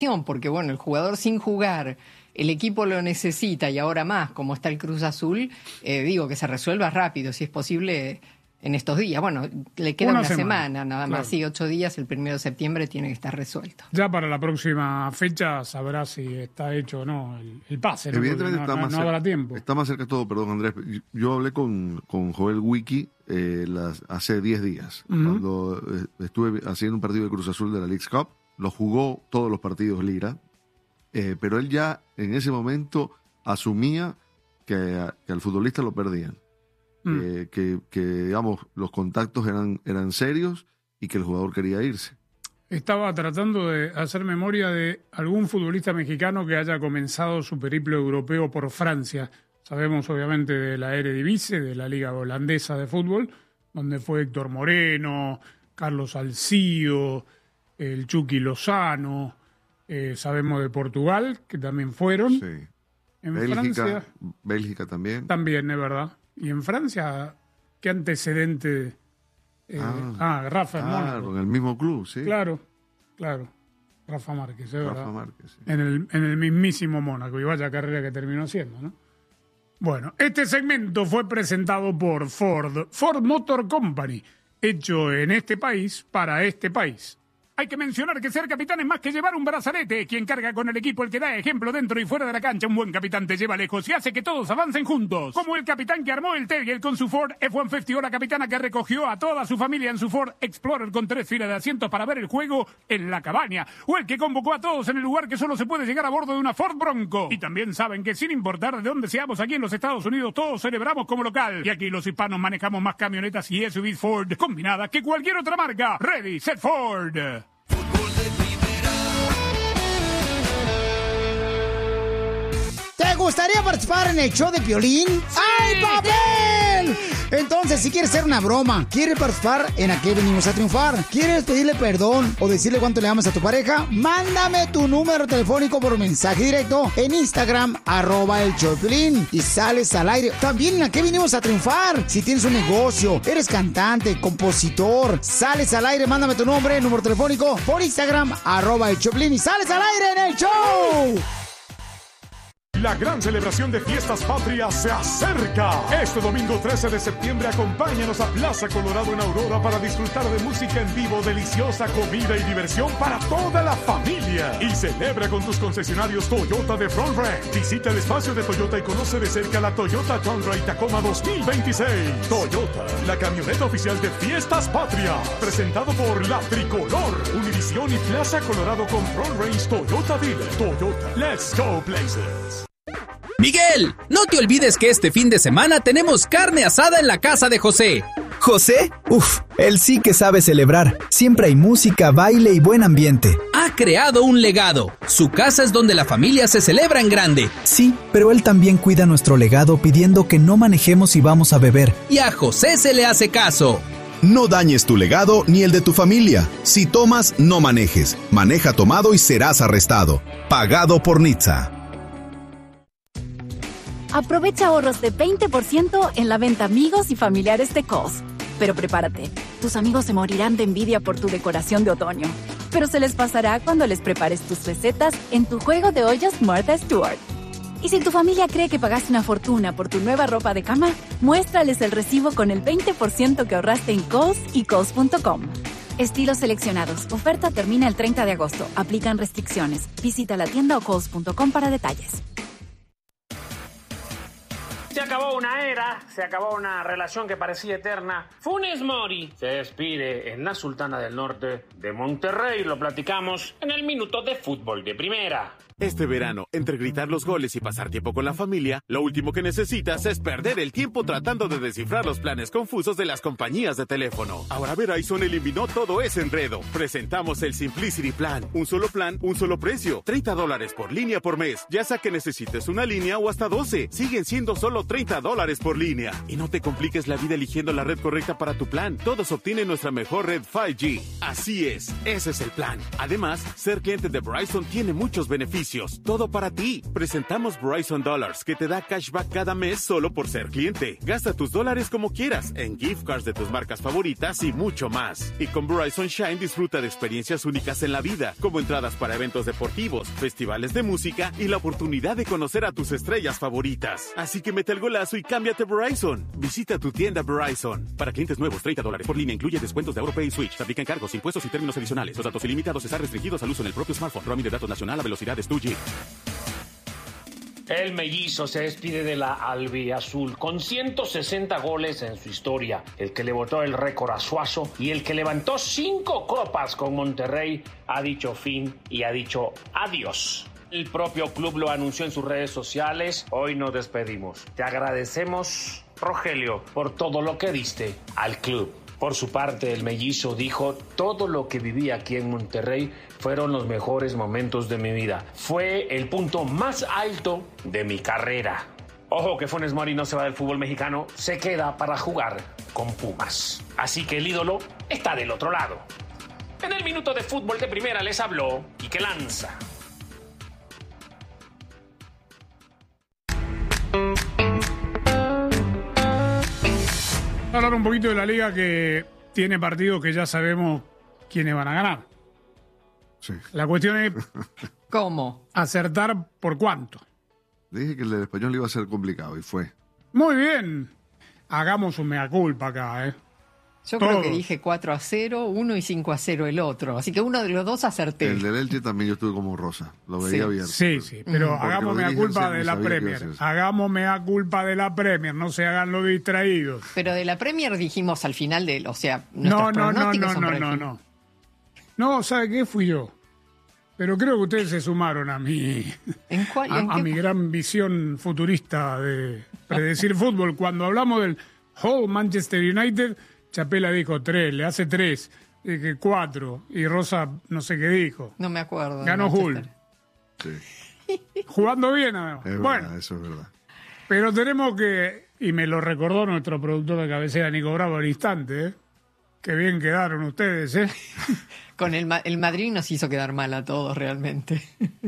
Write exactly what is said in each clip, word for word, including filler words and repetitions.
porque bueno, el jugador sin jugar, el equipo lo necesita y ahora más, como está el Cruz Azul, eh, digo que se resuelva rápido, si es posible en estos días. Bueno, le queda una, una semana, semana nada más, claro. Sí, ocho días, el primero de septiembre tiene que estar resuelto. Ya para la próxima fecha sabrá si está hecho o no el, el pase, ¿no? Evidentemente no, está, no, más no cerca, habrá tiempo. Está más cerca todo, perdón Andrés, yo hablé con, con Joel Wiki eh, las, hace diez días, uh-huh. cuando eh, estuve haciendo un partido de Cruz Azul de la Leagues Cup, lo jugó todos los partidos Lira, eh, pero él ya en ese momento asumía que, que al futbolista lo perdían. Mm. Eh, que, que, digamos, los contactos eran, eran serios y que el jugador quería irse. Estaba tratando de hacer memoria de algún futbolista mexicano que haya comenzado su periplo europeo por Francia. Sabemos, obviamente, de la Eredivisie, de la Liga Holandesa de Fútbol, donde fue Héctor Moreno, Carlos Salcido, el Chucky Lozano. Eh, sabemos de Portugal, que también fueron. Sí. En Bélgica, Francia, Bélgica también. También, es verdad. Y en Francia, ¿qué antecedente? Eh, ah, ah, Rafa Claro, Mónaco. En el mismo club, sí. Claro, claro. Rafa Márquez, es verdad. Rafa Márquez, sí. En el, en el mismísimo Mónaco. Y vaya carrera que terminó haciendo, ¿no? Bueno, este segmento fue presentado por Ford. Ford Motor Company. Hecho en este país, para este país. Hay que mencionar que ser capitán es más que llevar un brazalete. Quien carga con el equipo, el que da ejemplo dentro y fuera de la cancha. Un buen capitán te lleva lejos y hace que todos avancen juntos. Como el capitán que armó el Terrier con su Ford F ciento cincuenta o la capitana que recogió a toda su familia en su Ford Explorer con tres filas de asientos para ver el juego en la cabaña. O el que convocó a todos en el lugar que solo se puede llegar a bordo de una Ford Bronco. Y también saben que sin importar de dónde seamos aquí en los Estados Unidos, todos celebramos como local. Y aquí los hispanos manejamos más camionetas y S U Vs Ford combinadas que cualquier otra marca. Ready, set, Ford. ¿Te gustaría participar en el show de Piolín? ¡Sí! ¡Ay, papel! Entonces, si quieres hacer una broma, quieres participar en ¿A qué venimos a triunfar? ¿Quieres pedirle perdón o decirle cuánto le amas a tu pareja? Mándame tu número telefónico por mensaje directo en Instagram, arroba el show de Piolín, y sales al aire. También en ¿A qué venimos a triunfar? Si tienes un negocio, eres cantante, compositor, sales al aire, mándame tu nombre, número telefónico por Instagram, arroba el show de Piolín, y sales al aire en el show. La gran celebración de Fiestas Patrias se acerca. Este domingo trece de septiembre acompáñanos a Plaza Colorado en Aurora para disfrutar de música en vivo, deliciosa comida y diversión para toda la familia. Y celebra con tus concesionarios Toyota de Front Range. Visita el espacio de Toyota y conoce de cerca la Toyota Tundra y Tacoma dos mil veintiséis. Toyota, la camioneta oficial de Fiestas Patrias. Presentado por La Tricolor, Univisión y Plaza Colorado con Front Range Toyota Dealer. Toyota, let's go places. Miguel, no te olvides que este fin de semana tenemos carne asada en la casa de José. ¿José? Uf, él sí que sabe celebrar. Siempre hay música, baile y buen ambiente. Ha creado un legado. Su casa es donde la familia se celebra en grande. Sí, pero él también cuida nuestro legado pidiendo que no manejemos si vamos a beber. Y a José se le hace caso. No dañes tu legado ni el de tu familia. Si tomas, no manejes. Maneja tomado y serás arrestado. Pagado por Nitza. Aprovecha ahorros de veinte por ciento en la venta amigos y familiares de Kohl's. Pero prepárate, tus amigos se morirán de envidia por tu decoración de otoño. Pero se les pasará cuando les prepares tus recetas en tu juego de ollas Martha Stewart. Y si tu familia cree que pagaste una fortuna por tu nueva ropa de cama, muéstrales el recibo con el veinte por ciento que ahorraste en Kohl's y Kohl's punto com. Estilos seleccionados. Oferta termina el treinta de agosto. Aplican restricciones. Visita la tienda o Kohl's punto com para detalles. Se acabó una era, se acabó una relación que parecía eterna. Funes Mori se despide en la Sultana del Norte de Monterrey. Lo platicamos en el Minuto de Fútbol de Primera. Este verano, entre gritar los goles y pasar tiempo con la familia, lo último que necesitas es perder el tiempo tratando de descifrar los planes confusos de las compañías de teléfono. Ahora Verizon eliminó todo ese enredo. Presentamos el Simplicity Plan. Un solo plan, un solo precio. treinta dólares por línea por mes. Ya sea que necesites una línea o hasta doce. Siguen siendo solo treinta dólares por línea. Y no te compliques la vida eligiendo la red correcta para tu plan. Todos obtienen nuestra mejor red cinco G. Así es, ese es el plan. Además, ser cliente de Verizon tiene muchos beneficios. beneficios, todo para ti. Presentamos Verizon Dollars, que te da cashback cada mes solo por ser cliente. Gasta tus dólares como quieras, en gift cards de tus marcas favoritas y mucho más. Y con Verizon Shine disfruta de experiencias únicas en la vida, como entradas para eventos deportivos, festivales de música y la oportunidad de conocer a tus estrellas favoritas. Así que mete el golazo y cámbiate Verizon. Visita tu tienda Verizon. Para clientes nuevos, treinta dólares por línea, incluye descuentos de AuroPay y Switch. Se aplican cargos, impuestos y términos adicionales. Los datos ilimitados están restringidos al uso en el propio smartphone. Roaming de datos nacional a velocidades dos G. El mellizo se despide de la albiazul con ciento sesenta goles en su historia. El que le botó el récord a Suazo y el que levantó cinco copas con Monterrey ha dicho fin y ha dicho adiós. El propio club lo anunció en sus redes sociales. Hoy nos despedimos. Te agradecemos, Rogelio, por todo lo que diste al club. Por su parte, el mellizo dijo: todo lo que viví aquí en Monterrey fueron los mejores momentos de mi vida. Fue el punto más alto de mi carrera. Ojo que Funes Mori no se va del fútbol mexicano, se queda para jugar con Pumas. Así que el ídolo está del otro lado. En el minuto de fútbol de primera les habló Quique Lanza. Hablar un poquito de la liga que tiene partidos que ya sabemos quiénes van a ganar. Sí. La cuestión es ¿cómo? Acertar por cuánto. Dije que el del Español iba a ser complicado y fue. Muy bien. Hagamos un mea culpa acá, ¿eh? Yo Todos. creo que dije cuatro a cero, uno y cinco a cero el otro. Así que uno de los dos acerté. El del Elche también yo estuve como rosa. Lo veía Sí. bien. Sí, sí, pero Porque hagamos lo mea dirigen culpa siempre de la sabía que iba a Premier. ser eso. Hagamos mea culpa de la Premier, no se hagan los distraídos. Pero de la Premier dijimos al final de, o sea, nuestros No, no, no, pronósticos no, son no, para el no, fin. no. No, ¿sabe qué? Fui yo. Pero creo que ustedes se sumaron a mi, ¿En cuál, a, en a qué- mi gran visión futurista de predecir fútbol. Cuando hablamos del whole Manchester United, Chapela dijo tres, le hace tres, dije cuatro, y Rosa no sé qué dijo. No me acuerdo. de Ganó Hull. Manchester. Sí, Jugando bien, además. es Bueno, verdad, eso es verdad. pero tenemos que, y me lo recordó nuestro productor de cabecera, Nico Bravo, al instante, ¿eh? Qué bien quedaron ustedes, ¿eh? Con el, Ma- el Madrid nos hizo quedar mal a todos realmente.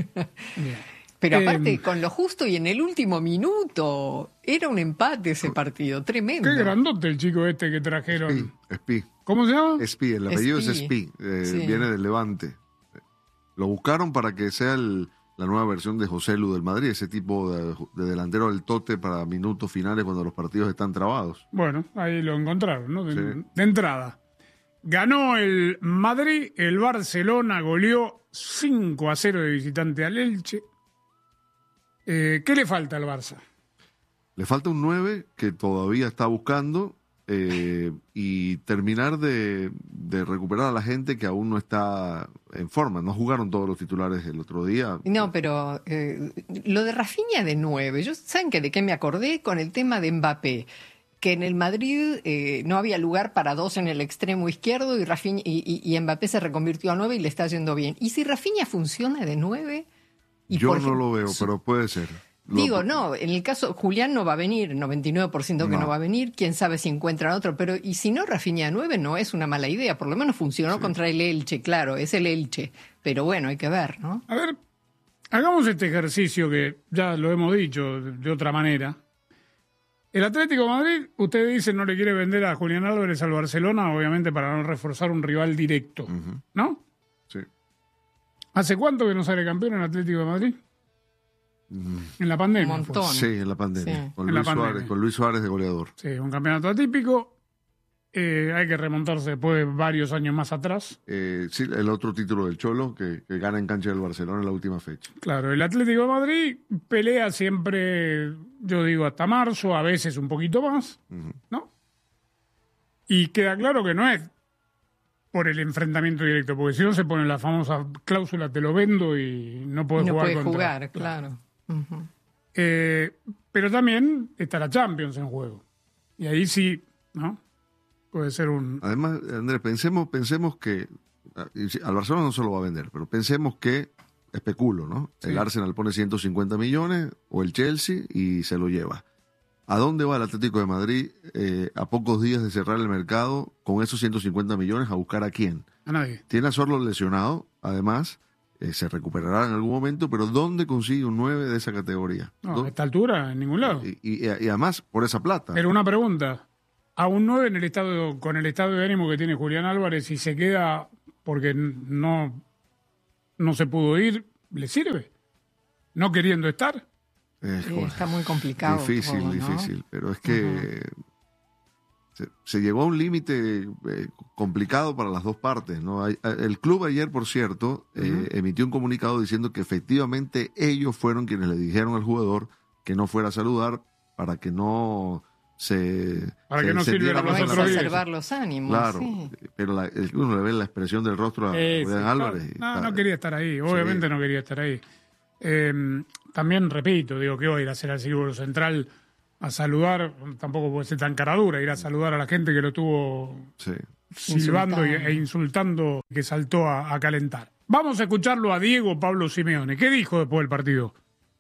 Pero aparte, Eh, con lo justo y en el último minuto, era un empate ese partido, tremendo. Qué grandote el chico este que trajeron. Spi, Spi. ¿Cómo se llama? Spi, el apellido es Spi. Spi. eh, Sí. Viene del Levante. Lo buscaron para que sea el, la nueva versión de José Lu del Madrid, ese tipo de, de delantero del tote para minutos finales cuando los partidos están trabados. Bueno, ahí lo encontraron, ¿no? De, Sí. de entrada. Ganó el Madrid, el Barcelona goleó cinco a cero de visitante al Elche. Eh, ¿Qué le falta al Barça? Le falta un nueve que todavía está buscando eh, y terminar de, de recuperar a la gente que aún no está en forma. No jugaron todos los titulares el otro día. No, pero eh, lo de Rafinha de nueve, yo, ¿saben que de qué me acordé? Con el tema de Mbappé, que en el Madrid eh, no había lugar para dos en el extremo izquierdo y, Rafinha, y, y, y Mbappé se reconvirtió a nueve y le está yendo bien. ¿Y si Rafinha funciona de nueve? Y Yo por no ejemplo, lo veo, pero puede ser. Lo- Digo, no, en el caso, Julián no va a venir, noventa y nueve por ciento que no. No. va a venir, quién sabe si encuentran otro, pero y si no, Rafinha nueve no es una mala idea, por lo menos funcionó contra el Elche, claro, es el Elche, pero bueno, hay que ver, ¿no? A ver, hagamos este ejercicio que ya lo hemos dicho de, de otra manera. El Atlético de Madrid, usted dice, no le quiere vender a Julián Álvarez al Barcelona, obviamente para no reforzar un rival directo, Ujú. ¿no? Sí. ¿Hace cuánto que no sale campeón en Atlético de Madrid? Mm. En la pandemia. Un fue. montón. Sí, en la pandemia. Sí. Con, En la Luis pandemia. Suárez, con Luis Suárez de goleador. Sí, un campeonato atípico. Eh, hay que remontarse después de varios años más atrás. Eh, sí, el otro título del Cholo que, que gana en cancha del Barcelona en la última fecha. Claro, el Atlético de Madrid pelea siempre, yo digo, hasta marzo, a veces un poquito más, Ujú. ¿no? Y queda claro que no es por el enfrentamiento directo, porque si no se pone la famosa cláusula, te lo vendo y no puedes no jugar puede contra. jugar, claro. Ujú. Eh, pero también está la Champions en juego. Y ahí sí, ¿no? Puede ser un... Además, Andrés, pensemos, pensemos que ah, y sí, al Barcelona no se lo va a vender, pero pensemos que, especulo, ¿no? Sí. El Arsenal pone ciento cincuenta millones o el Chelsea y se lo lleva. ¿A dónde va el Atlético de Madrid eh, a pocos días de cerrar el mercado con esos ciento cincuenta millones a buscar a quién? A nadie. Tiene a Sorlo lesionado, además, eh, se recuperará en algún momento, pero ¿dónde consigue un nueve de esa categoría? No, a esta altura, en ningún lado. Y, y, y además, por esa plata. Pero una pregunta, a un nueve en el estado, con el estado de ánimo que tiene Julián Álvarez, si se queda porque no, no se pudo ir, ¿le sirve? ¿No queriendo estar? Es, sí, está muy complicado. Difícil, todo, ¿no? difícil. Pero es que uh-huh. se, se llegó a un límite eh, complicado para las dos partes, ¿no? Hay, el club ayer, por cierto, uh-huh. eh, emitió un comunicado diciendo que efectivamente ellos fueron quienes le dijeron al jugador que no fuera a saludar para que no se... Para se, que no sirviera los otros días. Preservar los ánimos. Claro, sí. pero la, uno le ve la expresión del rostro a eh, Julián sí, Álvarez. No, no quería estar ahí, obviamente sí. no quería estar ahí. Eh, también repito, digo que voy a ir a hacer al Círculo Central a saludar, tampoco puede ser tan cara dura, ir a saludar a la gente que lo tuvo sí. silbando Insultando. e insultando, que saltó a, a calentar. Vamos a escucharlo a Diego Pablo Simeone. ¿Qué dijo después del partido?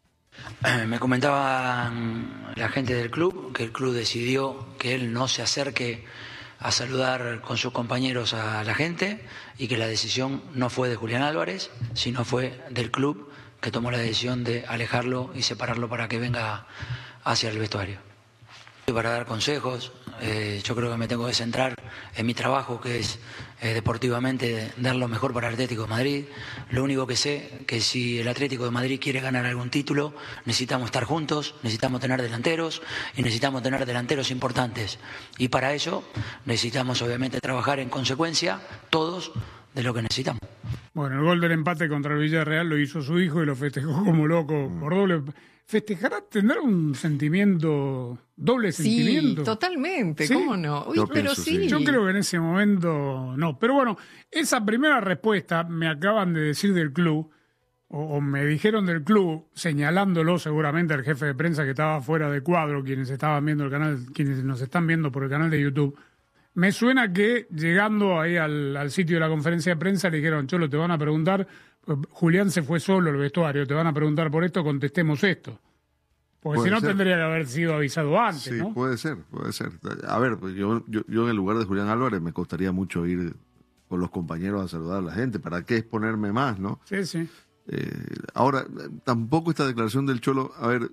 Eh, me comentaban la gente del club que el club decidió que él no se acerque a saludar con sus compañeros a la gente y que la decisión no fue de Julián Álvarez, sino fue del club, que tomó la decisión de alejarlo y separarlo para que venga hacia el vestuario. Para dar consejos, eh, yo creo que me tengo que centrar en mi trabajo, que es eh, deportivamente dar lo mejor para el Atlético de Madrid. Lo único que sé que si el Atlético de Madrid quiere ganar algún título, necesitamos estar juntos, necesitamos tener delanteros y necesitamos tener delanteros importantes. Y para eso necesitamos obviamente trabajar en consecuencia todos de lo que necesitamos. Bueno, el gol del empate contra el Villarreal lo hizo su hijo y lo festejó como loco por doble. ¿Festejará? ¿Tendrá un sentimiento, doble sentimiento? Sí, totalmente, ¿Sí? ¿Cómo no? Uy, Yo pero pienso, sí. sí. Yo creo que en ese momento no. Pero bueno, esa primera respuesta me acaban de decir del club, o, o me dijeron del club, señalándolo seguramente al jefe de prensa que estaba fuera de cuadro, quienes estaban viendo el canal, quienes nos están viendo por el canal de YouTube. Me suena que llegando ahí al, al sitio de la conferencia de prensa le dijeron, Cholo, te van a preguntar, Julián se fue solo al vestuario, te van a preguntar por esto, contestemos esto. Porque puede si no ser. Tendría que haber sido avisado antes, sí, ¿no? Sí, puede ser, puede ser. A ver, pues yo, yo, yo en el lugar de Julián Álvarez me costaría mucho ir con los compañeros a saludar a la gente. ¿Para qué exponerme más, no? Sí, sí. Eh, ahora, tampoco esta declaración del Cholo, a ver,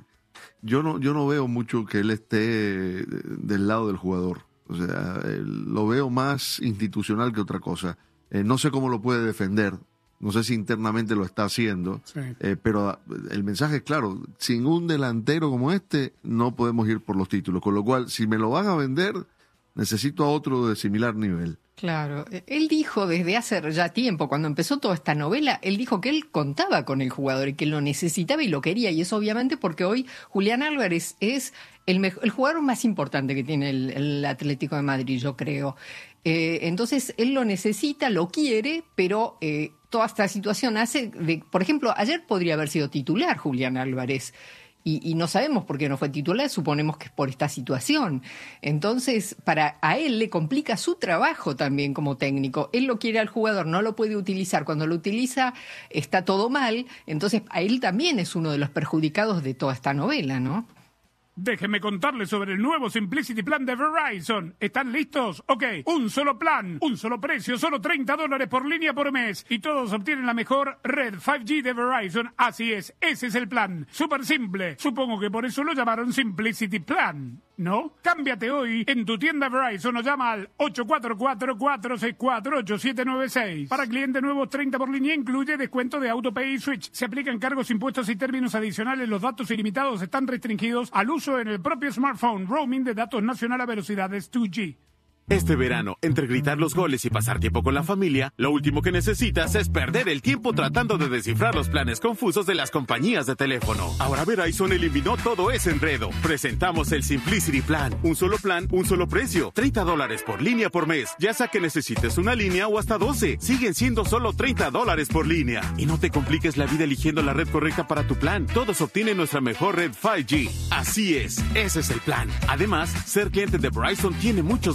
yo no, yo no veo mucho que él esté del lado del jugador. O sea, eh, lo veo más institucional que otra cosa. Eh, no sé cómo lo puede defender, no sé si internamente lo está haciendo, sí. eh, pero el mensaje es claro, sin un delantero como este no podemos ir por los títulos, con lo cual si me lo van a vender necesito a otro de similar nivel. Claro, él dijo desde hace ya tiempo, cuando empezó toda esta novela, él dijo que él contaba con el jugador y que lo necesitaba y lo quería, y es obviamente porque hoy Julián Álvarez es el, mejor, el jugador más importante que tiene el, el Atlético de Madrid, yo creo. Eh, entonces, él lo necesita, lo quiere, pero eh, toda esta situación hace, de, por ejemplo, ayer podría haber sido titular Julián Álvarez. Y, y no sabemos por qué no fue titular, suponemos que es por esta situación. Entonces, para a él le complica su trabajo también como técnico. Él lo quiere al jugador, no lo puede utilizar. Cuando lo utiliza está todo mal. Entonces, a él también es uno de los perjudicados de toda esta novela, ¿no? Déjenme contarles sobre el nuevo Simplicity Plan de Verizon. ¿Están listos? Ok, un solo plan, un solo precio, solo treinta dólares por línea por mes. Y todos obtienen la mejor red cinco G de Verizon. Así es, ese es el plan. Súper simple. Supongo que por eso lo llamaron Simplicity Plan, ¿no? Cámbiate hoy en tu tienda Verizon o llama al ocho cuatro cuatro, cuatro seis cuatro, ocho siete nueve seis. Para clientes nuevos, treinta por línea, incluye descuento de AutoPay y Switch. Se aplican cargos, impuestos y términos adicionales. Los datos ilimitados están restringidos al uso en el propio smartphone. Roaming de datos nacional a velocidades dos G. Este verano, entre gritar los goles y pasar tiempo con la familia, lo último que necesitas es perder el tiempo tratando de descifrar los planes confusos de las compañías de teléfono. Ahora Verizon eliminó todo ese enredo. Presentamos el Simplicity Plan. Un solo plan, un solo precio. treinta dólares por línea por mes. Ya sea que necesites una línea o hasta doce. Siguen siendo solo treinta dólares por línea. Y no te compliques la vida eligiendo la red correcta para tu plan. Todos obtienen nuestra mejor red cinco G. Así es, ese es el plan. Además, ser cliente de Verizon tiene muchos beneficios.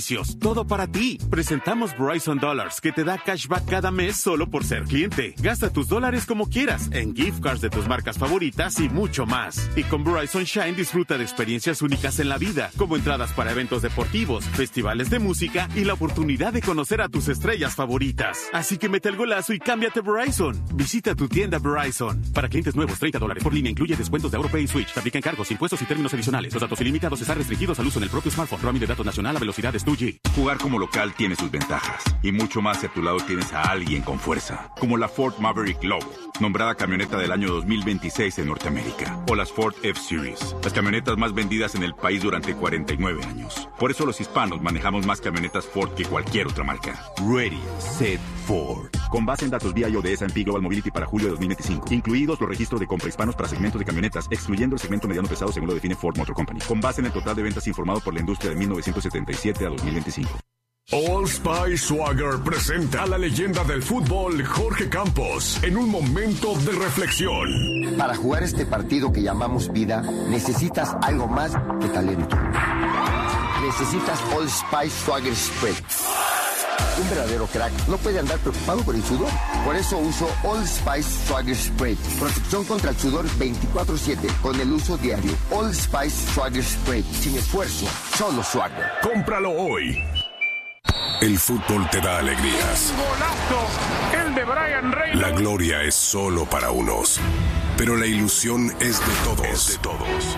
beneficios, todo para ti. Presentamos Verizon Dollars, que te da cashback cada mes solo por ser cliente. Gasta tus dólares como quieras, en gift cards de tus marcas favoritas y mucho más. Y con Verizon Shine disfruta de experiencias únicas en la vida, como entradas para eventos deportivos, festivales de música y la oportunidad de conocer a tus estrellas favoritas. Así que mete el golazo y cámbiate Verizon. Visita tu tienda Verizon. Para clientes nuevos, treinta dólares por línea, incluye descuentos de AuroPay y Switch. Te aplican cargos, impuestos y términos adicionales. Los datos ilimitados están restringidos al uso en el propio smartphone. Roaming de datos nacional a velocidades dos G. Jugar como local tiene sus ventajas. Y mucho más si a tu lado tienes a alguien con fuerza. Como la Ford Maverick Lobo, nombrada camioneta del año dos mil veintiséis en Norteamérica. O las Ford F-Series, las camionetas más vendidas en el país durante cuarenta y nueve años. Por eso los hispanos manejamos más camionetas Ford que cualquier otra marca. Ready, set, Ford. Con base en datos vía I O de S and P Global Mobility para julio de dos mil veinticinco. Incluidos los registros de compra hispanos para segmentos de camionetas, excluyendo el segmento mediano pesado según lo define Ford Motor Company. Con base en el total de ventas informado por la industria de mil novecientos setenta y siete a dos mil veinticinco. Old Spice Swagger presenta a la leyenda del fútbol Jorge Campos en un momento de reflexión. Para jugar este partido que llamamos vida, necesitas algo más que talento. Necesitas Old Spice Swagger Spray. Un verdadero crack no puede andar preocupado por el sudor. Por eso uso Old Spice Swagger Spray. Protección contra el sudor veinticuatro siete con el uso diario. Old Spice Swagger Spray. Sin esfuerzo, solo Swagger. Cómpralo hoy. El fútbol te da alegrías. Golazo, el de Brian Reynolds. La gloria es solo para unos, pero la ilusión es de todos. Es de todos.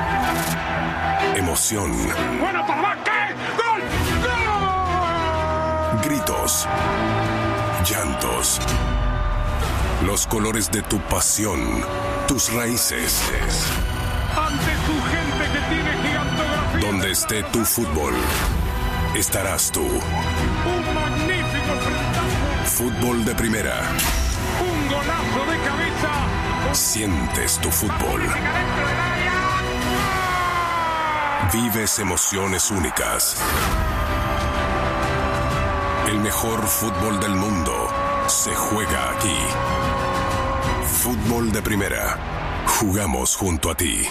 Emoción. Bueno, papá, ¿qué? ¡Gol! ¡Gol! Gritos. Llantos. Los colores de tu pasión. Tus raíces. Ante tu gente que tiene gigantografía. Donde esté tu fútbol, estarás tú. Un magnífico frentazo. Fútbol de primera. Un golazo de cabeza. Sientes tu fútbol. Vives emociones únicas. El mejor fútbol del mundo se juega aquí. Fútbol de primera. Jugamos junto a ti.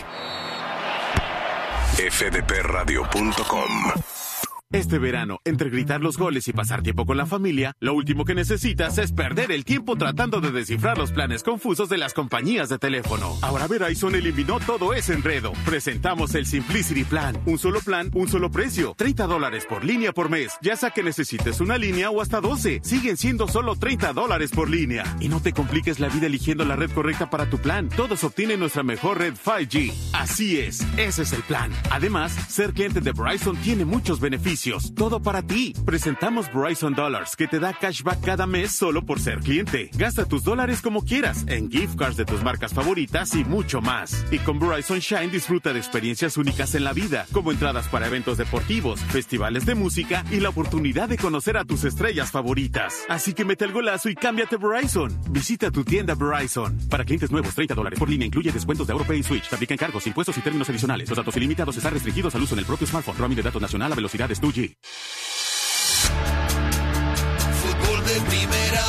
F D P radio punto com. Este verano, entre gritar los goles y pasar tiempo con la familia, lo último que necesitas es perder el tiempo tratando de descifrar los planes confusos de las compañías de teléfono. Ahora Verizon eliminó todo ese enredo. Presentamos el Simplicity Plan. Un solo plan, un solo precio. treinta dólares por línea por mes. Ya sea que necesites una línea o hasta doce. Siguen siendo solo treinta dólares por línea. Y no te compliques la vida eligiendo la red correcta para tu plan. Todos obtienen nuestra mejor red cinco G. Así es, ese es el plan. Además, ser cliente de Verizon tiene muchos beneficios. Todo para ti. Presentamos Verizon Dollars, que te da cashback cada mes solo por ser cliente. Gasta tus dólares como quieras, en gift cards de tus marcas favoritas y mucho más. Y con Verizon Shine disfruta de experiencias únicas en la vida, como entradas para eventos deportivos, festivales de música y la oportunidad de conocer a tus estrellas favoritas. Así que mete el golazo y cámbiate Verizon. Visita tu tienda Verizon. Para clientes nuevos, treinta dólares por línea, incluye descuentos de AuroPay y Switch. Te aplican cargos, impuestos y términos adicionales. Los datos ilimitados están restringidos al uso en el propio smartphone. Roaming de datos nacional a velocidades dos G. Fútbol de primera.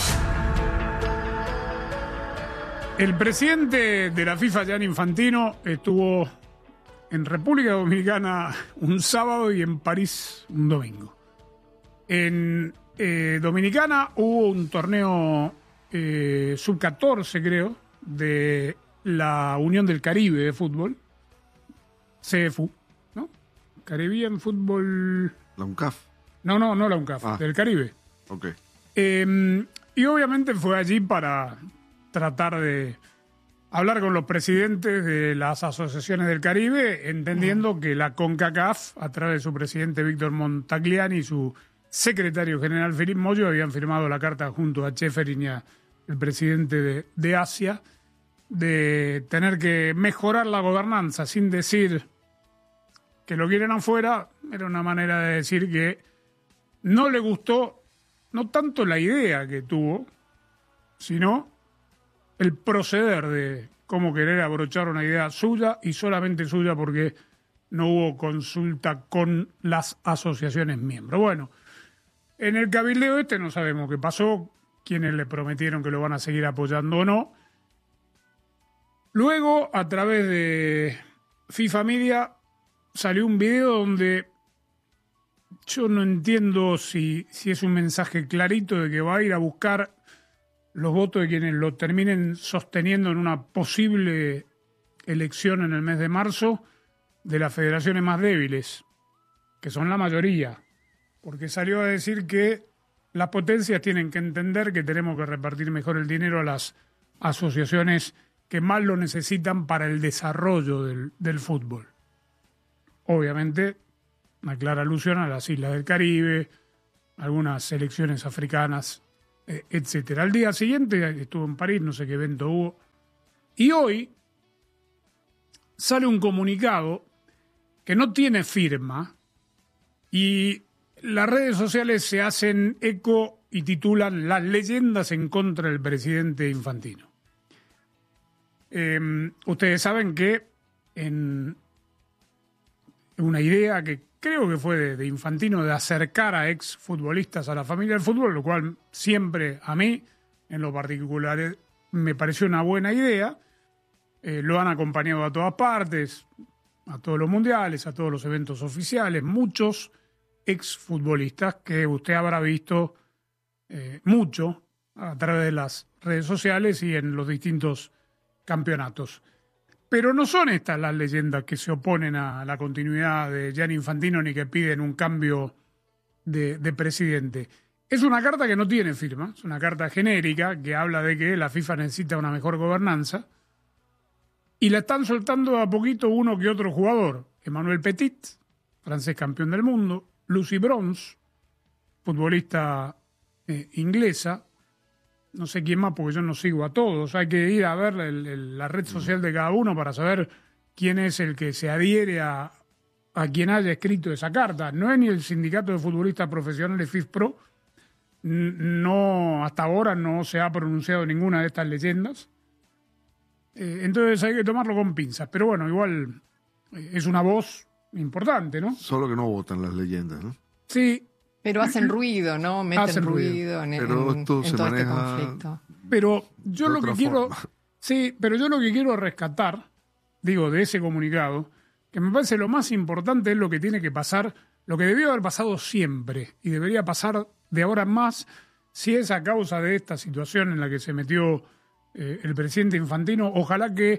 El presidente de la FIFA, Gianni Infantino, estuvo en República Dominicana un sábado y en París un domingo. En eh, Dominicana hubo un torneo eh, sub catorce, creo, de la Unión del Caribe de fútbol, C F U, ¿no? Caribbean Fútbol... La UNCAF. No, no, no la UNCAF, ah. del Caribe. Ok. Eh, y obviamente fue allí para tratar de hablar con los presidentes de las asociaciones del Caribe, entendiendo que la CONCACAF, a través de su presidente Víctor Montagliani y su secretario general Philippe Moyo, habían firmado la carta junto a Cheferin y a el presidente de, de Asia, de tener que mejorar la gobernanza, sin decir que lo quieren afuera. Era una manera de decir que no le gustó no tanto la idea que tuvo, sino el proceder de cómo querer abrochar una idea suya y solamente suya, porque no hubo consulta con las asociaciones miembros. Bueno, en el cabildeo este no sabemos qué pasó, quiénes le prometieron que lo van a seguir apoyando o no. Luego, a través de FIFA Media, salió un video donde yo no entiendo si, si es un mensaje clarito de que va a ir a buscar los votos de quienes lo terminen sosteniendo en una posible elección en el mes de marzo de las federaciones más débiles, que son la mayoría, porque salió a decir que las potencias tienen que entender que tenemos que repartir mejor el dinero a las asociaciones que más lo necesitan para el desarrollo del, del fútbol. Obviamente, una clara alusión a las islas del Caribe, algunas selecciones africanas, eh, etcétera. Al día siguiente estuvo en París, no sé qué evento hubo, y hoy sale un comunicado que no tiene firma y las redes sociales se hacen eco y titulan Las leyendas en contra del presidente Infantino. Eh, ustedes saben que en una idea que creo que fue de, de Infantino de acercar a exfutbolistas a la familia del fútbol, lo cual siempre a mí, en lo particular, me pareció una buena idea. Eh, lo han acompañado a todas partes, a todos los mundiales, a todos los eventos oficiales, muchos exfutbolistas que usted habrá visto eh, mucho a través de las redes sociales y en los distintos campeonatos. Pero no son estas las leyendas que se oponen a la continuidad de Gianni Infantino ni que piden un cambio de, de presidente. Es una carta que no tiene firma, es una carta genérica que habla de que la FIFA necesita una mejor gobernanza y la están soltando a poquito uno que otro jugador. Emmanuel Petit, francés campeón del mundo, Lucy Bronze, futbolista eh, inglesa, no sé quién más porque yo no sigo a todos, hay que ir a ver el, el, la red social de cada uno para saber quién es el que se adhiere a, a quien haya escrito esa carta. No es ni el sindicato de futbolistas profesionales FIFPro, no, hasta ahora no se ha pronunciado ninguna de estas leyendas, eh, entonces hay que tomarlo con pinzas, pero bueno, igual eh, es una voz importante, ¿no? Solo que no votan las leyendas, ¿no? Sí. Pero hacen ruido, ¿no? Meten hacen ruido, ruido en, pero en, esto en se todo maneja este conflicto. Pero yo lo que forma. quiero... Sí, pero yo lo que quiero rescatar, digo, de ese comunicado, que me parece lo más importante es lo que tiene que pasar, lo que debió haber pasado siempre, y debería pasar de ahora en más, si es a causa de esta situación en la que se metió eh, el presidente Infantino. Ojalá que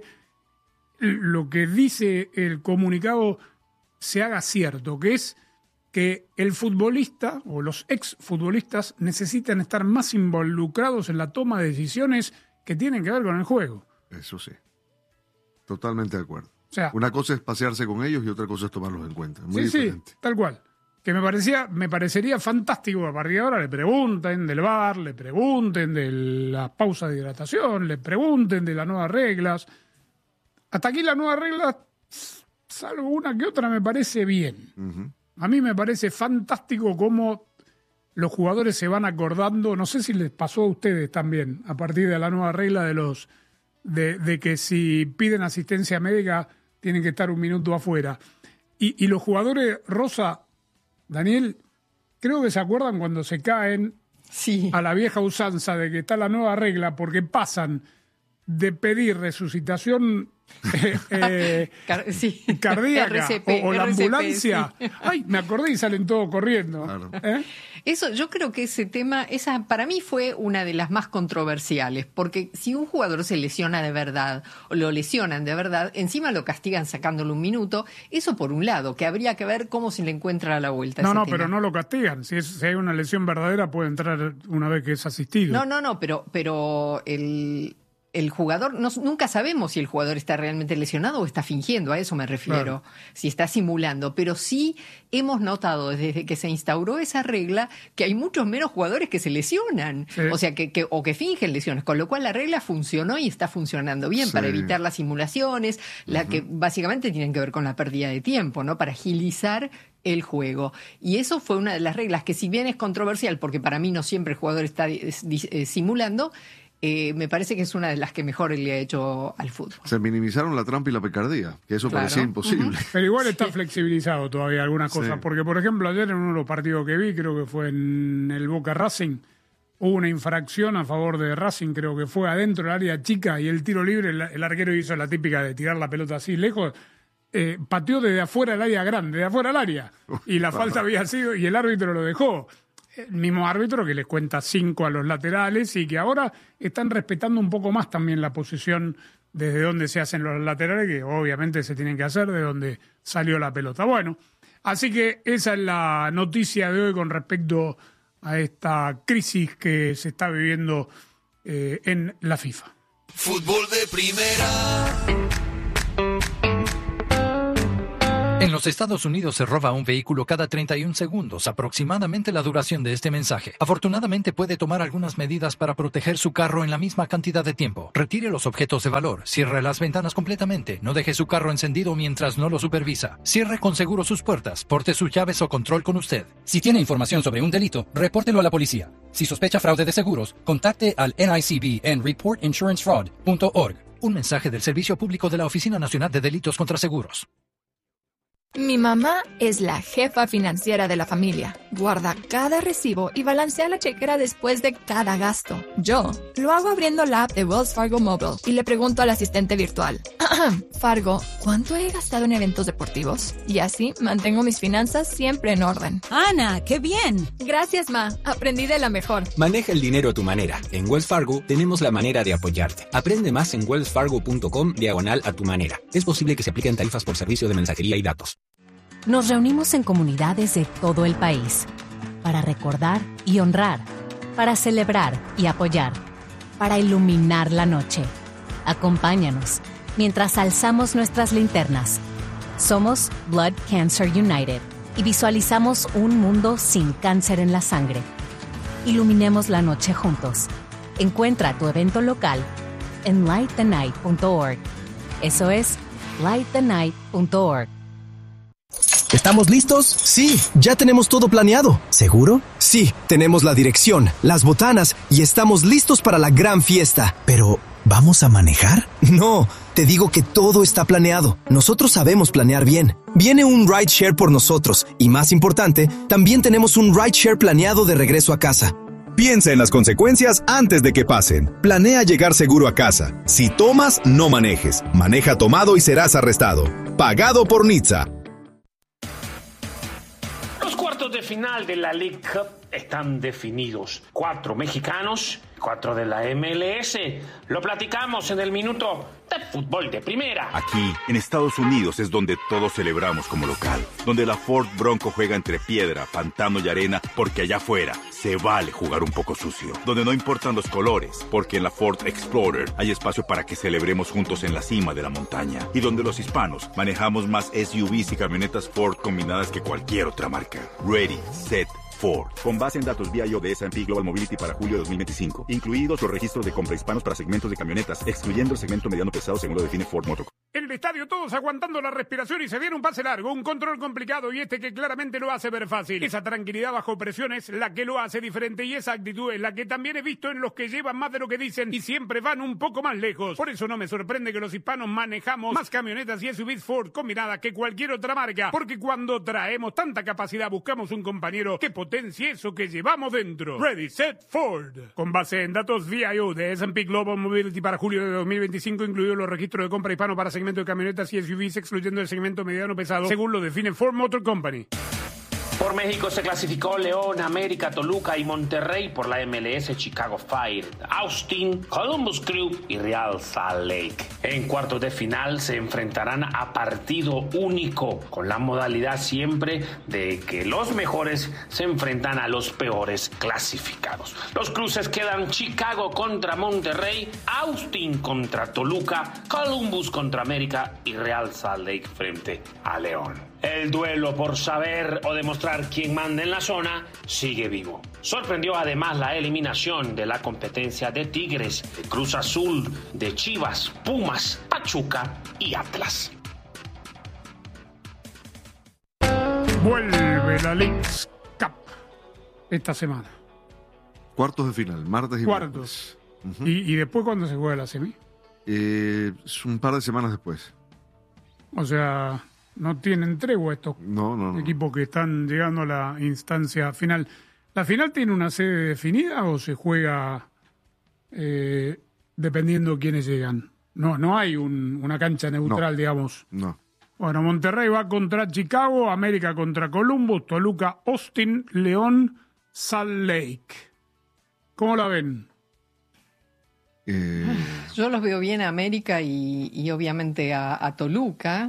lo que dice el comunicado se haga cierto, que es que el futbolista o los exfutbolistas necesitan estar más involucrados en la toma de decisiones que tienen que ver con el juego. Eso sí. Totalmente de acuerdo. O sea, una cosa es pasearse con ellos y otra cosa es tomarlos en cuenta. Muy sí, diferente. Sí, tal cual. Que me parecía, me parecería fantástico a partir de ahora le pregunten del V A R, le pregunten de la pausa de hidratación, le pregunten de las nuevas reglas. Hasta aquí las nuevas reglas, salvo una que otra, me parece bien. Uh-huh. A mí me parece fantástico cómo los jugadores se van acordando, no sé si les pasó a ustedes también, a partir de la nueva regla de los de, de que si piden asistencia médica tienen que estar un minuto afuera. Y, y los jugadores, Rosa, Daniel, creo que se acuerdan cuando se caen sí. a la vieja usanza de que está la nueva regla porque pasan de pedir resucitación eh, eh, Car- sí. cardíaca R C P, o, o la R C P, ambulancia. Sí. Ay, me acordé y salen todos corriendo. Claro. ¿Eh? Eso, yo creo que ese tema, esa para mí fue una de las más controversiales, porque si un jugador se lesiona de verdad o lo lesionan de verdad, encima lo castigan sacándole un minuto, eso por un lado, que habría que ver cómo se le encuentra a la vuelta. No, ese no, tema. pero no lo castigan. Si, es, si hay una lesión verdadera puede entrar una vez que es asistido. No, no, no, pero, pero el... El jugador, no, nunca sabemos si el jugador está realmente lesionado o está fingiendo, a eso me refiero, claro. Si está simulando, pero sí hemos notado desde que se instauró esa regla que hay muchos menos jugadores que se lesionan, sí. o sea, que, que o que fingen lesiones, con lo cual la regla funcionó y está funcionando bien sí. para evitar las simulaciones, uh-huh. la que básicamente tienen que ver con la pérdida de tiempo, ¿no? Para agilizar el juego. Y eso fue una de las reglas que, si bien es controversial, porque para mí no siempre el jugador está eh, eh, simulando, Eh, me parece que es una de las que mejor le ha hecho al fútbol. Se minimizaron la trampa y la picardía, que eso claro. parecía imposible. Uh-huh. Pero igual está sí. flexibilizado todavía algunas cosas, sí. porque por ejemplo ayer en uno de los partidos que vi, creo que fue en el Boca Racing, hubo una infracción a favor de Racing, creo que fue adentro del área chica y el tiro libre, el, el arquero hizo la típica de tirar la pelota así lejos. eh, pateó desde afuera del área grande, de afuera del área, y la falta había sido, y el árbitro lo dejó. El mismo árbitro que les cuenta cinco a los laterales y que ahora están respetando un poco más también la posición desde donde se hacen los laterales, que obviamente se tienen que hacer de donde salió la pelota. Bueno, así que esa es la noticia de hoy con respecto a esta crisis que se está viviendo eh, en la FIFA. Fútbol de primera. En los Estados Unidos se roba un vehículo cada treinta y un segundos, aproximadamente la duración de este mensaje. Afortunadamente puede tomar algunas medidas para proteger su carro en la misma cantidad de tiempo. Retire los objetos de valor, cierre las ventanas completamente, no deje su carro encendido mientras no lo supervisa. Cierre con seguro sus puertas, porte sus llaves o control con usted. Si tiene información sobre un delito, repórtelo a la policía. Si sospecha fraude de seguros, contacte al N I C B en report insurance fraud punto org. Un mensaje del Servicio Público de la Oficina Nacional de Delitos contra Seguros. Mi mamá es la jefa financiera de la familia. Guarda cada recibo y balancea la chequera después de cada gasto. Yo lo hago abriendo la app de Wells Fargo Mobile y le pregunto al asistente virtual. Fargo, ¿cuánto he gastado en eventos deportivos? Y así mantengo mis finanzas siempre en orden. Ana, ¡qué bien! Gracias, Ma. Aprendí de la mejor. Maneja el dinero a tu manera. En Wells Fargo tenemos la manera de apoyarte. Aprende más en wellsfargo.com diagonal a tu manera. Es posible que se apliquen tarifas por servicio de mensajería y datos. Nos reunimos en comunidades de todo el país para recordar y honrar, para celebrar y apoyar, para iluminar la noche. Acompáñanos mientras alzamos nuestras linternas. Somos Blood Cancer United y visualizamos un mundo sin cáncer en la sangre. Iluminemos la noche juntos. Encuentra tu evento local en light the night punto org. Eso es light the night punto org. ¿Estamos listos? Sí, ya tenemos todo planeado. ¿Seguro? Sí, tenemos la dirección, las botanas y estamos listos para la gran fiesta. Pero, ¿vamos a manejar? No, te digo que todo está planeado. Nosotros sabemos planear bien. Viene un rideshare por nosotros y, más importante, también tenemos un rideshare planeado de regreso a casa. Piensa en las consecuencias antes de que pasen. Planea llegar seguro a casa. Si tomas, no manejes. Maneja tomado y serás arrestado. Pagado por N H T S A. Los cuartos de final de la League Cup están definidos. Cuatro mexicanos, cuatro de la M L S. Lo platicamos en el minuto de fútbol de primera. Aquí, en Estados Unidos, es donde todos celebramos como local. Donde la Ford Bronco juega entre piedra, pantano y arena, porque allá afuera se vale jugar un poco sucio. Donde no importan los colores, porque en la Ford Explorer hay espacio para que celebremos juntos en la cima de la montaña. Y donde los hispanos manejamos más S U Vs y camionetas Ford combinadas que cualquier otra marca. Ready, set, Ford. Con base en datos V I O de S and P Global Mobility para julio de dos mil veinticinco. Incluidos los registros de compra hispanos para segmentos de camionetas, excluyendo el segmento mediano pesado según lo define Ford Motor. El estadio todos aguantando la respiración y se viene un pase largo, un control complicado y este que claramente lo hace ver fácil. Esa tranquilidad bajo presión es la que lo hace diferente y esa actitud es la que también he visto en los que llevan más de lo que dicen y siempre van un poco más lejos. Por eso no me sorprende que los hispanos manejamos más camionetas y S U Vs Ford combinadas que cualquier otra marca, porque cuando traemos tanta capacidad buscamos un compañero que potencie eso que llevamos dentro. Ready, set, Ford. Con base en datos V I O de S and P Global Mobility para julio de dos mil veinticinco, incluidos los registros de compra hispano para segmento de camionetas y S U Vs, excluyendo el segmento mediano pesado, según lo define Ford Motor Company. Por México se clasificó León, América, Toluca y Monterrey. Por la M L S, Chicago Fire, Austin, Columbus Crew y Real Salt Lake. En cuartos de final se enfrentarán a partido único, con la modalidad siempre de que los mejores se enfrentan a los peores clasificados. Los cruces quedan Chicago contra Monterrey, Austin contra Toluca, Columbus contra América y Real Salt Lake frente a León. El duelo por saber o demostrar quién manda en la zona sigue vivo. Sorprendió además la eliminación de la competencia de Tigres, de Cruz Azul, de Chivas, Pumas, Pachuca y Atlas. Vuelve la Leagues Cup esta semana. Cuartos de final, martes y Cuartos. miércoles. Uh-huh. ¿Y, ¿Y después cuándo se juega la semi? Eh, es un par de semanas después. O sea, no tienen tregua estos no, no, no. equipos que están llegando a la instancia final. ¿La final tiene una sede definida o se juega eh, dependiendo quiénes llegan? No, no hay un, una cancha neutral, no, digamos. No. Bueno, Monterrey va contra Chicago, América contra Columbus, Toluca, Austin, León, Salt Lake. ¿Cómo la ven? Eh... Yo los veo bien a América y, y obviamente a, a Toluca,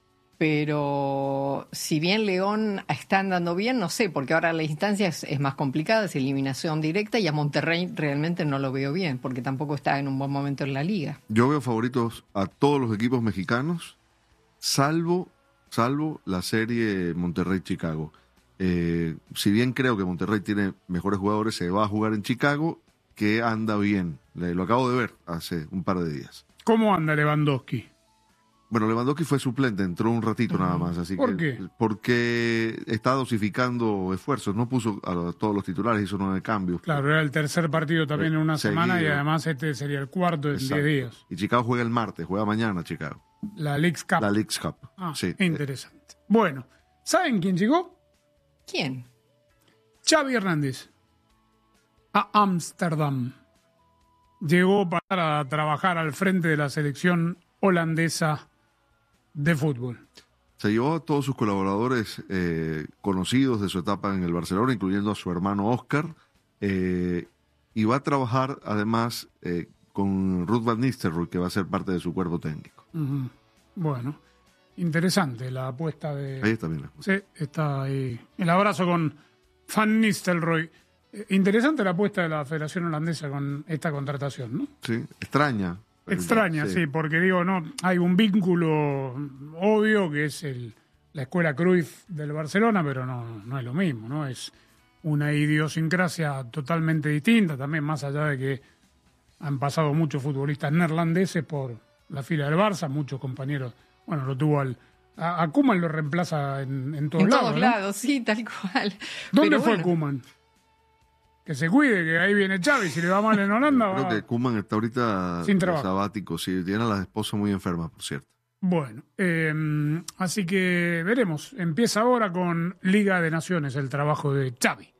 pero si bien León está andando bien, no sé, porque ahora la instancia es, es más complicada, es eliminación directa, y a Monterrey realmente no lo veo bien, porque tampoco está en un buen momento en la liga. Yo veo favoritos a todos los equipos mexicanos, salvo, salvo la serie Monterrey-Chicago. Eh, si bien creo que Monterrey tiene mejores jugadores, se va a jugar en Chicago, que anda bien. Lo acabo de ver hace un par de días. ¿Cómo anda Lewandowski? Bueno, Lewandowski fue suplente, entró un ratito uh-huh. nada más. Así ¿Por que, qué? Porque está dosificando esfuerzos. No puso a todos los titulares, hizo nueve cambios. Claro, era el tercer partido también en una Seguido. semana y además este sería el cuarto en diez días. Y Chicago juega el martes, juega mañana Chicago. La Leagues Cup. La Leagues Cup, ah, sí. Interesante. Bueno, ¿saben quién llegó? ¿Quién? Xavi Hernández. A Ámsterdam. Llegó para trabajar al frente de la selección holandesa de fútbol. Se llevó a todos sus colaboradores eh, conocidos de su etapa en el Barcelona, incluyendo a su hermano Oscar, eh, y va a trabajar además eh, con Ruud van Nistelrooy, que va a ser parte de su cuerpo técnico. Uh-huh. Bueno, interesante la apuesta de... Ahí está bien. Sí, está ahí. El abrazo con Van Nistelrooy. Interesante la apuesta de la Federación Holandesa con esta contratación, ¿no? Sí, extraña. Extraña, sí, sí porque digo, no, hay un vínculo obvio que es el, la escuela Cruyff del Barcelona, pero no, no es lo mismo, ¿no? Es una idiosincrasia totalmente distinta, también más allá de que han pasado muchos futbolistas neerlandeses por la fila del Barça, muchos compañeros, bueno, lo tuvo al... A, a Koeman lo reemplaza en, en todos en lados. En todos ¿no? lados, sí, tal cual. ¿Dónde pero fue bueno. Koeman? Que se cuide, que ahí viene Xavi, si le va mal en Holanda Creo va... que Koeman está ahorita sin trabajo, sabático, sí, tiene a la esposa muy enferma, por cierto. Bueno, eh, así que veremos. Empieza ahora con Liga de Naciones el trabajo de Xavi.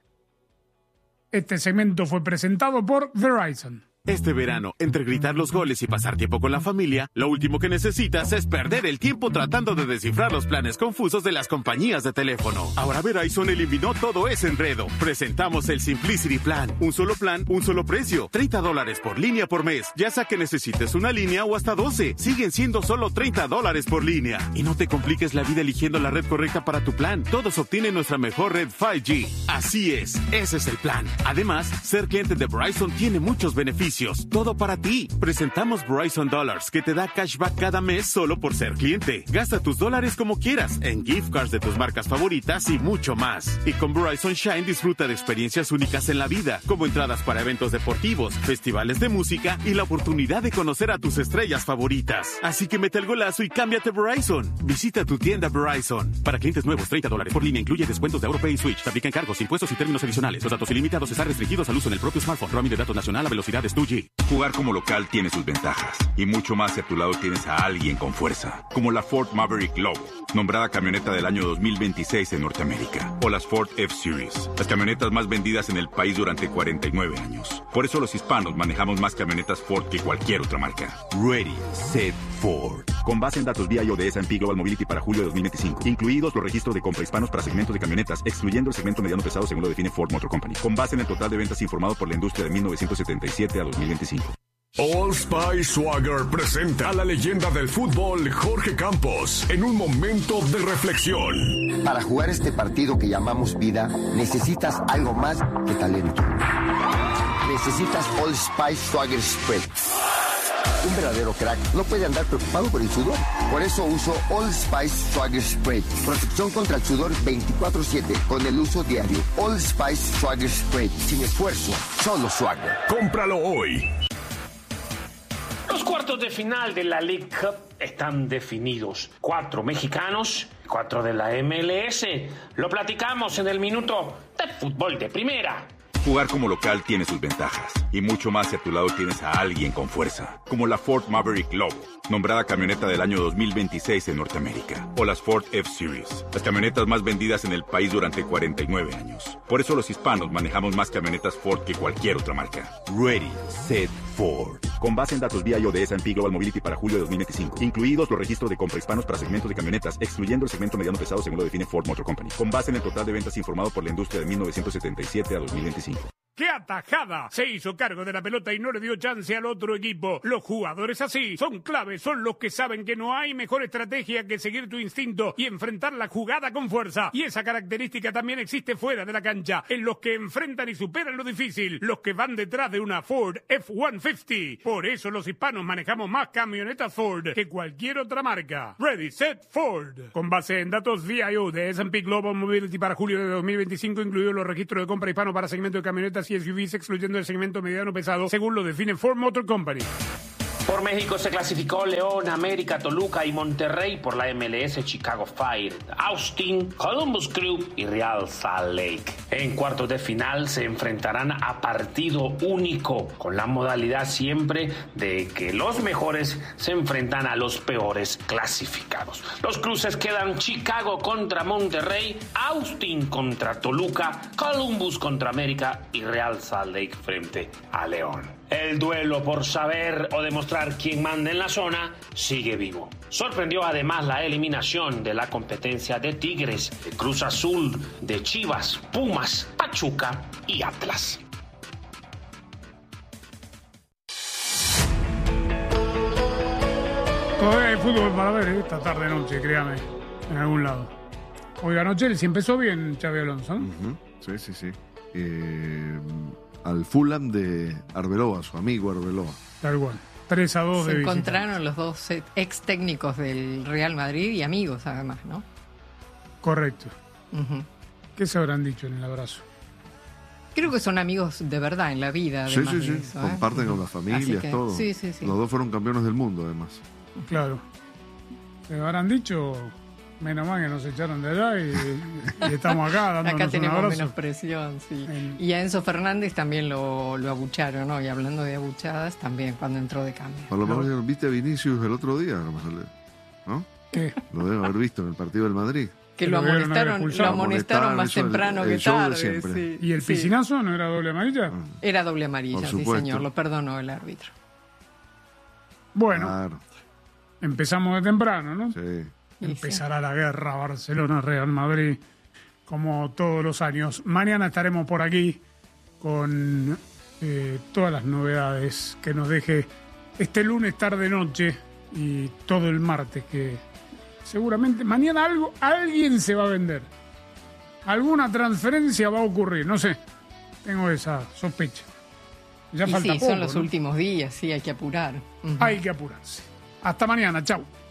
Este segmento fue presentado por Verizon. Este verano, entre gritar los goles y pasar tiempo con la familia, lo último que necesitas es perder el tiempo tratando de descifrar los planes confusos de las compañías de teléfono. Ahora Verizon eliminó todo ese enredo. Presentamos el Simplicity Plan. Un solo plan, un solo precio. treinta dólares por línea por mes. Ya sea que necesites una línea o hasta doce. Siguen siendo solo treinta dólares por línea. Y no te compliques la vida eligiendo la red correcta para tu plan. Todos obtienen nuestra mejor red cinco G. Así es, ese es el plan. Además, ser cliente de Verizon tiene muchos beneficios. Todo para ti. Presentamos Verizon Dollars, que te da cashback cada mes solo por ser cliente. Gasta tus dólares como quieras, en gift cards de tus marcas favoritas y mucho más. Y con Verizon Shine disfruta de experiencias únicas en la vida, como entradas para eventos deportivos, festivales de música y la oportunidad de conocer a tus estrellas favoritas. Así que mete el golazo y cámbiate Verizon. Visita tu tienda Verizon. Para clientes nuevos, treinta dólares por línea incluye descuentos de AuroPay y Switch. Se aplican cargos, impuestos y términos adicionales. Los datos ilimitados están restringidos al uso en el propio smartphone. Roaming de datos nacional a velocidades dos G. Jugar como local tiene sus ventajas y mucho más si a tu lado tienes a alguien con fuerza, como la Ford Maverick Lobo, nombrada camioneta del año dos mil veintiséis en Norteamérica, o las Ford F-Series, las camionetas más vendidas en el país durante cuarenta y nueve años. Por eso los hispanos manejamos más camionetas Ford que cualquier otra marca. Ready, set, Ford. Con base en datos vía I O de S and P Global Mobility para julio de dos mil veinticinco, incluidos los registros de compra hispanos para segmentos de camionetas, excluyendo el segmento mediano pesado según lo define Ford Motor Company, con base en el total de ventas informado por la industria de mil novecientos setenta y siete a dos mil veinticinco. Old Spice Swagger presenta a la leyenda del fútbol Jorge Campos en un momento de reflexión. Para jugar este partido que llamamos vida, necesitas algo más que talento. Necesitas Old Spice Swagger Spread. Un verdadero crack no puede andar preocupado por el sudor. Por eso uso Old Spice Swagger Spread. Protección contra el sudor veinticuatro siete con el uso diario. Old Spice Swagger Spread. Sin esfuerzo, solo Swagger. Cómpralo hoy. Los cuartos de final de la League Cup están definidos. Cuatro mexicanos, cuatro de la M L S. Lo platicamos en el minuto de fútbol de primera. Jugar como local tiene sus ventajas, y mucho más si a tu lado tienes a alguien con fuerza, como la Ford Maverick Lobo, nombrada camioneta del año dos mil veintiséis en Norteamérica, o las Ford F-Series, las camionetas más vendidas en el país durante cuarenta y nueve años. Por eso los hispanos manejamos más camionetas Ford que cualquier otra marca. Ready, Set, Ford. Con base en datos V I O de S and P Global Mobility para julio de dos mil veinticinco, incluidos los registros de compra hispanos para segmentos de camionetas, excluyendo el segmento mediano pesado según lo define Ford Motor Company, con base en el total de ventas informado por la industria de mil novecientos setenta y siete a dos mil veinticinco. ¡Qué atajada! Se hizo cargo de la pelota y no le dio chance al otro equipo. Los jugadores así son claves, son los que saben que no hay mejor estrategia que seguir tu instinto y enfrentar la jugada con fuerza. Y esa característica también existe fuera de la cancha, en los que enfrentan y superan lo difícil, los que van detrás de una Ford F ciento cincuenta. Por eso los hispanos manejamos más camionetas Ford que cualquier otra marca. Ready, Set, Ford. Con base en datos V I O de S and P Global Mobility para julio de dos mil veinticinco, incluidos los registros de compra hispano para segmento de camionetas y S U Vs, excluyendo el segmento mediano pesado, según lo define Ford Motor Company. Por México se clasificó León, América, Toluca y Monterrey por la M L S Chicago Fire, Austin, Columbus Crew y Real Salt Lake. En cuartos de final se enfrentarán a partido único, con la modalidad siempre de que los mejores se enfrentan a los peores clasificados. Los cruces quedan Chicago contra Monterrey, Austin contra Toluca, Columbus contra América y Real Salt Lake frente a León. El duelo por saber o demostrar quién manda en la zona sigue vivo. Sorprendió además la eliminación de la competencia de Tigres, de Cruz Azul, de Chivas, Pumas, Pachuca y Atlas. Todavía hay fútbol para ver ¿eh? esta tarde noche, créame, en algún lado. Hoy ganó Chelsea, empezó bien Xabi Alonso, ¿no? Uh-huh. Sí, sí, sí. Eh, al Fulham de Arbeloa, su amigo Arbeloa. Tal cual. tres a dos Se de encontraron los dos ex técnicos del Real Madrid y amigos además, ¿no? Correcto. Uh-huh. ¿Qué se habrán dicho en el abrazo? Creo que son amigos de verdad en la vida. Sí, sí, sí. Eso, ¿eh? Comparten con las familias, que, todo. Sí, sí, sí. Los dos fueron campeones del mundo, además. Claro. Se habrán dicho, menos mal que nos echaron de allá y, y estamos acá dándonos acá tenemos un abrazo. menos presión, sí. El... Y a Enzo Fernández también lo, lo abucharon, ¿no? Y hablando de abuchadas, también cuando entró de cambio. Por lo menos viste a Vinicius el otro día, ¿no? ¿Qué? Lo deben haber visto en el partido del Madrid. Que lo amonestaron, lo amonestaron más temprano que tarde. Sí, ¿Y el sí. piscinazo no era doble amarilla? Era doble amarilla, sí señor, lo perdonó el árbitro. Bueno, claro. Empezamos de temprano, ¿no? Sí. Empezará la guerra Barcelona-Real Madrid, como todos los años. Mañana estaremos por aquí con eh, todas las novedades que nos deje este lunes tarde-noche y todo el martes, que seguramente mañana algo, alguien se va a vender. Alguna transferencia va a ocurrir, no sé. Tengo esa sospecha. Ya y falta sí, poco, son los ¿no? últimos días, sí, hay que apurar. Uh-huh. Hay que apurarse. Hasta mañana, chau.